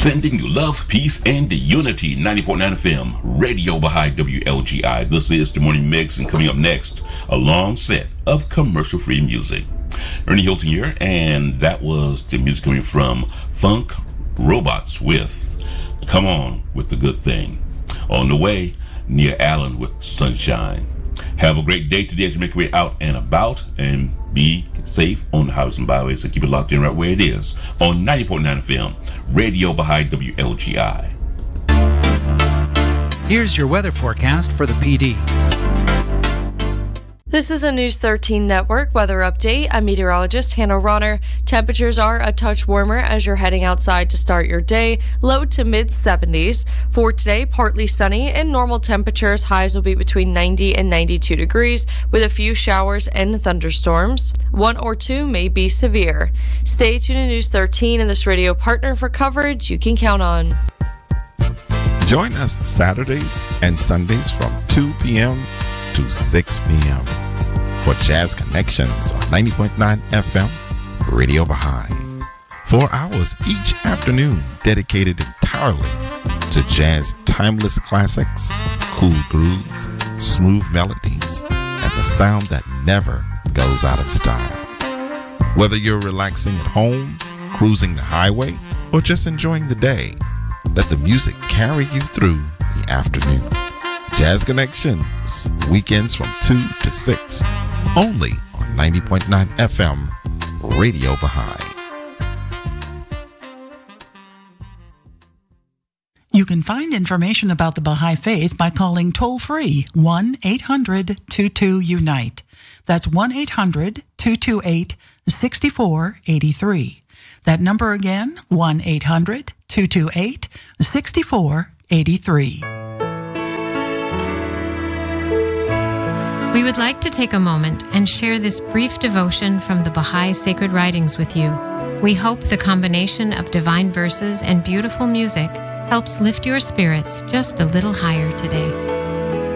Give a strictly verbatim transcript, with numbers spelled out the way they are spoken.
sending you love, peace, and unity. ninety point nine F M, Radio Baha'i W L G I. This is the Morning Mix, and coming up next, a long set of commercial-free music. Ernie Hilton here, and that was the music coming from Funk Robots with Come On with the Good Thing. On the way, Nia Allen with Sunshine. Have a great day today as you make your way out and about, and be safe on the highways and byways, and keep it locked in right where it is on ninety point nine F M, Radio Baha'i W L G I. Here's your weather forecast for the P D. This is a News thirteen Network weather update. I'm meteorologist Hannah Ronner. Temperatures are a touch warmer as you're heading outside to start your day, low to mid seventies. For today, partly sunny and normal temperatures. Highs will be between ninety and ninety-two degrees with a few showers and thunderstorms. One or two may be severe. Stay tuned to News thirteen and this radio partner for coverage you can count on. Join us Saturdays and Sundays from two p.m. to six p.m. for Jazz Connections on ninety point nine F M, Radio Baha'i. Four hours each afternoon dedicated entirely to jazz timeless classics, cool grooves, smooth melodies, and the sound that never goes out of style. Whether you're relaxing at home, cruising the highway, or just enjoying the day, let the music carry you through the afternoon. Jazz Connections, weekends from two to six, only on ninety point nine F M, Radio Baha'i. You can find information about the Baha'i Faith by calling toll-free one eight hundred two two unite. That's one eight hundred two two eight six four eight three. That number again, one eight hundred two two eight six four eight three. We would like to take a moment and share this brief devotion from the Baha'i Sacred Writings with you. We hope the combination of divine verses and beautiful music helps lift your spirits just a little higher today.